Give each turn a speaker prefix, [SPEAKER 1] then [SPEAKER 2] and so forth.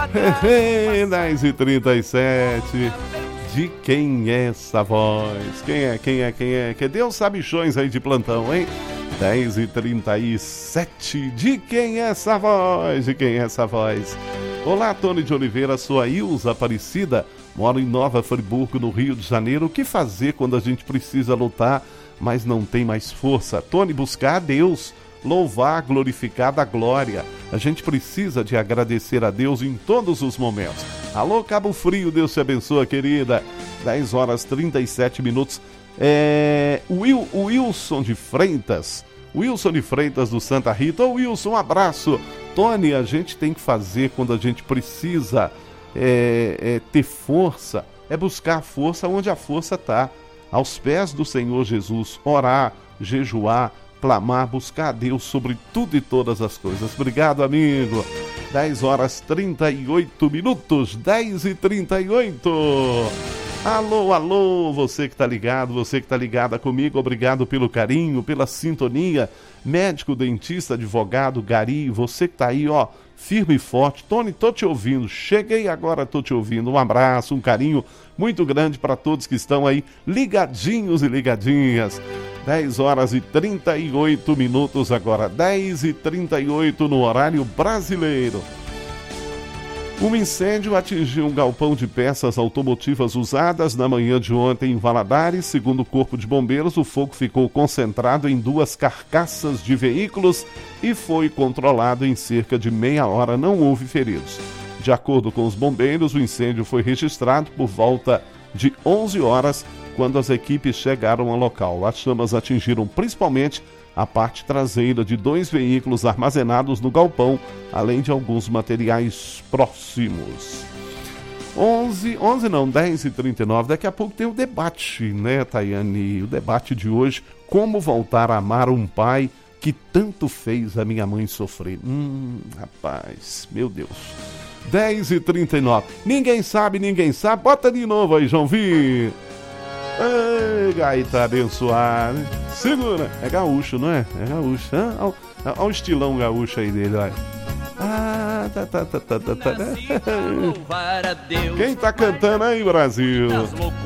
[SPEAKER 1] 10h37. De quem é essa voz? Quem é? Que Deus sabichões aí de plantão, hein? 10h37. De quem é essa voz? De quem é essa voz? Olá, Tony de Oliveira, sou a Ilza Aparecida, moro em Nova Friburgo, no Rio de Janeiro. O que fazer quando a gente precisa lutar, mas não tem mais força? Tony, buscar a Deus, louvar, glorificar da glória. A gente precisa de agradecer a Deus em todos os momentos. Alô, Cabo Frio, Deus te abençoe, querida. 10h37. O Wilson de Freitas do Santa Rita. Ô Wilson, um abraço. Tony, a gente tem que fazer quando a gente precisa ter força, é buscar a força onde a força está, aos pés do Senhor Jesus, orar, jejuar, clamar, buscar a Deus sobre tudo e todas as coisas. Obrigado, amigo. 10h38, 10h38. Alô, você que tá ligado, você que tá ligada comigo, obrigado pelo carinho, pela sintonia. Médico, dentista, advogado, gari, você que tá aí, ó, firme e forte. Tony, tô te ouvindo, cheguei agora, tô te ouvindo. Um abraço, um carinho muito grande para todos que estão aí ligadinhos e ligadinhas. 10h38 agora, 10h38 no horário brasileiro. Um incêndio atingiu um galpão de peças automotivas usadas na manhã de ontem em Valadares. Segundo o Corpo de Bombeiros, o fogo ficou concentrado em 2 carcaças de veículos e foi controlado em cerca de meia hora. Não houve feridos. De acordo com os bombeiros, o incêndio foi registrado por volta de 11 horas, quando as equipes chegaram ao local. As chamas atingiram principalmente a parte traseira de 2 veículos armazenados no galpão, além de alguns materiais próximos. 10h39, daqui a pouco tem o debate, né, Tayane? O debate de hoje, como voltar a amar um pai que tanto fez a minha mãe sofrer. Rapaz, meu Deus. 10h39, ninguém sabe, bota de novo aí, João Vitor. Ei, gaita abençoada. Segura. É gaúcho, não é? É gaúcho. Olha o estilão gaúcho aí dele, olha. Quem tá cantando aí, Brasil?